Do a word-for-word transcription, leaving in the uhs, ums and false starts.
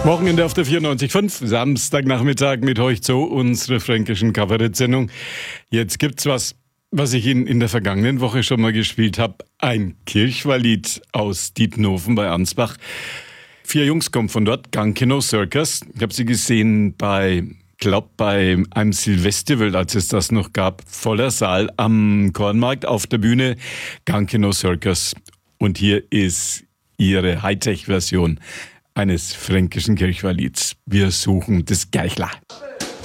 Wochenende auf der vierundneunzig Komma fünf, Samstagnachmittag mit euch zu unserer fränkischen Kabarett-Sendung. Jetzt gibt's was, was ich Ihnen in der vergangenen Woche schon mal gespielt habe. Ein Kirchweihlied aus Dietenhofen bei Ansbach. Vier Jungs kommen von dort, Gangkino Circus. Ich habe sie gesehen bei, glaub, bei einem Silvestival, als es das noch gab. Voller Saal am Kornmarkt auf der Bühne. Gangkino Circus. Und hier ist ihre Hightech-Version eines fränkischen Kirchweihlieds. Wir suchen das Geichler.